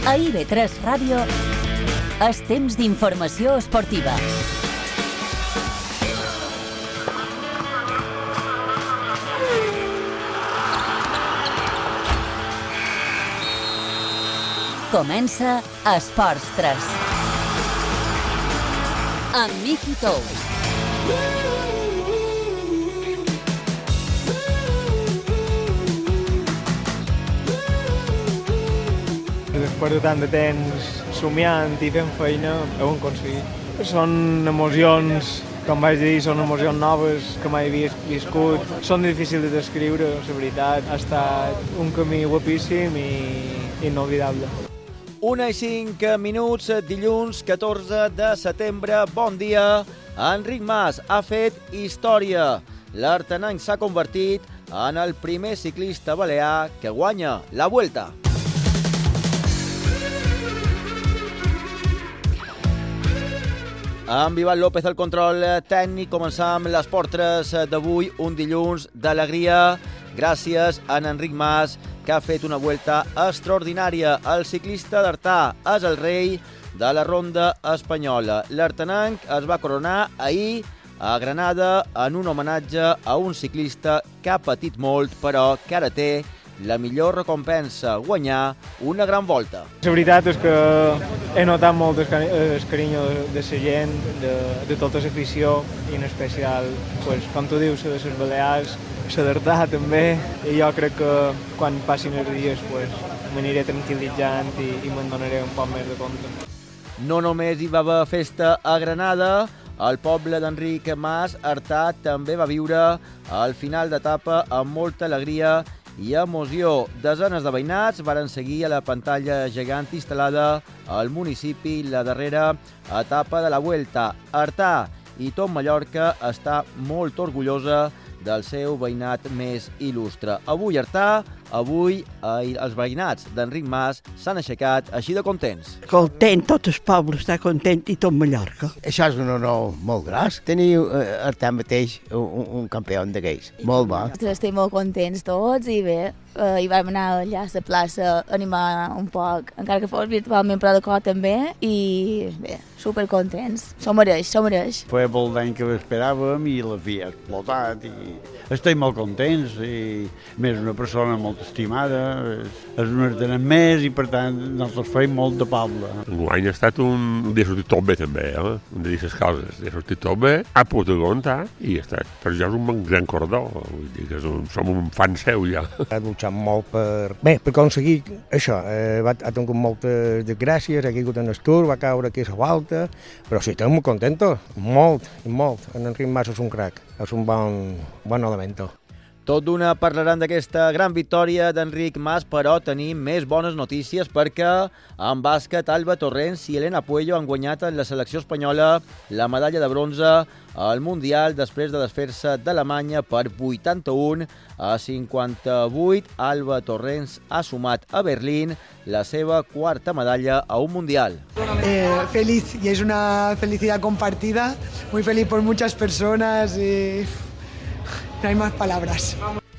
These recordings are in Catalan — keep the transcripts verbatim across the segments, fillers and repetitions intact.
A I V tres Ràdio és temps d'informació esportiva. Comença Esports tres. Amb Miqui Tous. Després de tant de temps somiant i fent feina, ho hem aconseguit. Són emocions, com vaig dir, són emocions noves que mai havia viscut. Són difícils de descriure, la veritat. Ha estat un camí guapíssim i inolvidable. Una i cinc minuts, dilluns catorze de setembre. Bon dia. Enric Mas ha fet història. L'Artenany s'ha convertit en el primer ciclista balear que guanya la Vuelta. Amb Ivan López al control tècnic, començam les portres d'avui, un dilluns d'alegria, gràcies a en Enric Mas, que ha fet una Vuelta extraordinària. El ciclista d'Artà és el rei de la ronda espanyola. L'Artenanc es va coronar ahir a Granada en un homenatge a un ciclista que ha patit molt, però que ara té la millor recompensa, guanyar una gran volta. La veritat és que he notat molt el, cari el carinyo de, de la gent, de, de tota l'afició, i en especial, pues, com tu dius, de les Balears, la d'Artà també, i jo crec que quan passin els dies pues, m'aniré tranquil·litzant i, i me'n donaré un poc més de compte. No només hi va haver festa a Granada, el poble d'Enric Mas, Artà, també va viure al final d'etapa amb molta alegria i emoció. Desenes de veïnats varen seguir a la pantalla gegant instal·lada al municipi la darrera etapa de la Vuelta. Artà i tot Mallorca està molt orgullosa del seu veïnat més il·lustre. Avui Artà, avui eh, els veïnats d'Enric Mas s'han aixecat així de contents. Content, tot el poble està content i tot Mallorca. Això és un honor molt gros. Teniu eh, Artà mateix un, un campió d'aquells. Molt bo. Estem molt contents tots i bé, eh, hi vam anar allà a la plaça a animar un poc, encara que fos virtualment, però de cor també, i bé, supercontents. S'ho mereix, s'ho mereix. Fue el d'any que esperàvem i l'havia explotat i estem molt contents i més una persona molt estimada, és un artenat més i per tant nosaltres feim molt de poble. Enguany ha estat un dia sortit tot bé també, eh? Un de dir les coses, ha sortit tot bé, ha pogut aguantar i ha estat, per jo és un gran corredor, vull dir que un, som un fan seu ja. Ha luchat molt per, bé, per aconseguir això, eh, va, ha tingut moltes desgràcies, ha caigut en el Tour, va caure aquí a la volta, però sí, estem molt contents, molt, molt. En Enric Mas és un crac, és un bon, bon elemento. Tot d'una parlaran d'aquesta gran victòria d'Enric Mas, però tenim més bones notícies perquè en bàsquet Alba Torrents i Elena Puello han guanyat en la selecció espanyola la medalla de bronze al Mundial després de desfer-se d'Alemanya per vuitanta-un a cinquanta-vuit. Alba Torrents ha sumat a Berlín la seva quarta medalla a un Mundial. Eh, feliz, y es una felicidad compartida, muy feliz por muchas personas y no hay más palabras.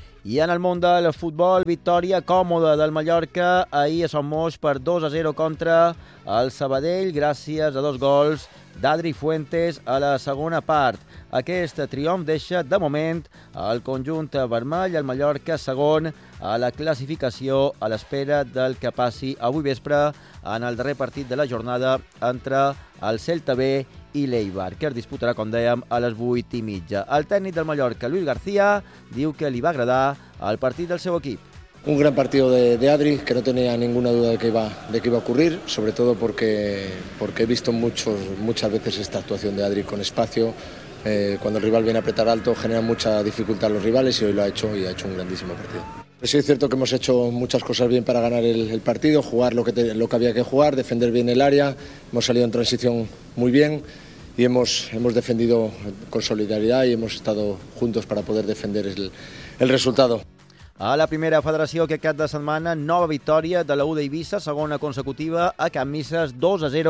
I en el món del futbol, victòria còmoda del Mallorca ahir a Son Moix per dos a zero contra el Sabadell gràcies a dos gols d'Adri Fuentes a la segona part. Aquest triomf deixa de moment el conjunt vermell, el Mallorca segon a la classificació a l'espera del que passi avui vespre en el darrer partit de la jornada entre el Celta B i l'Eibar, que es disputarà, com dèiem, a les vuit i mitja. El tècnic del Mallorca, Luis García, diu que li va agradar el partit del seu equip. Un gran partido de, de Adri, que no tenía ninguna duda de que iba, de que iba a ocurrir, sobre todo porque, porque he visto muchos, muchas veces esta actuación de Adri con espacio. Eh, cuando el rival viene a apretar alto genera mucha dificultad a los rivales y hoy lo ha hecho y ha hecho un grandísimo partido. Sí es cierto que hemos hecho muchas cosas bien para ganar el, el partido, jugar lo que, te, lo que había que jugar, defender bien el área, hemos salido en transición muy bien y hemos, hemos defendido con solidaridad y hemos estado juntos para poder defender el, el resultado. A la primera federació, aquest cap de setmana, nova victòria de la U d'Eivissa, segona consecutiva a Can Misses, dos a zero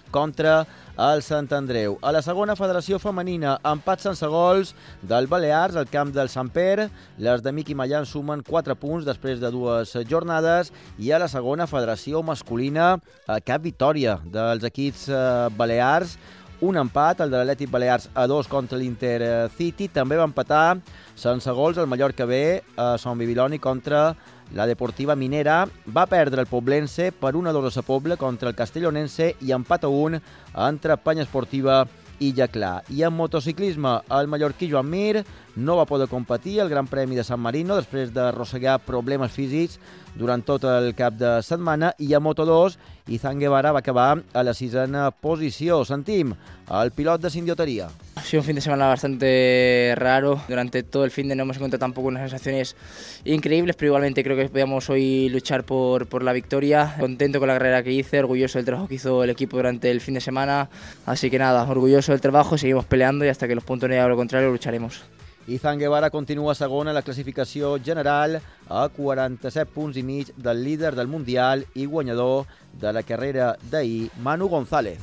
contra el Sant Andreu. A la segona federació femenina, empat sense gols del Balears al camp del Sant Pere. Les de Miqui Mallan sumen quatre punts després de dues jornades. I a la segona federació masculina, cap victòria dels equips balears. Un empat, el de l'Atlètic Balears a dos contra l'Intercity. També va empatar sense gols el Mallorca B a Sant Bibiloni contra la Deportiva Minera. Va perdre el Poblense per un a dos a Sa Pobla contra el Castellonense i empat a un entre Penya Esportiva i Llaclar. I en motociclisme, el mallorquí Joan Mir no va poder competir al Gran Premi de San Marino després d'arrossegar problemes físics durant tot el cap de setmana. I a Moto dos, Izan Guevara va acabar a la sisena posició. Sentim el pilot de Sindioteria. Ha sido un fin de semana bastante raro. Durante todo el fin de no hemos encontrado tampoco unas sensaciones increíbles, pero igualmente creo que podíamos hoy luchar por, por la victoria. Contento con la carrera que hice, orgulloso del trabajo que hizo el equipo durante el fin de semana. Así que nada, orgulloso del trabajo, seguimos peleando y hasta que los puntos no lleguen a lo contrario lucharemos. Izan Guevara continua segon a la classificació general a quaranta-set punts i mig del líder del Mundial i guanyador de la carrera d'ahir, Manu González.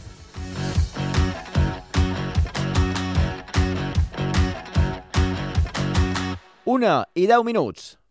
Una i deu minuts.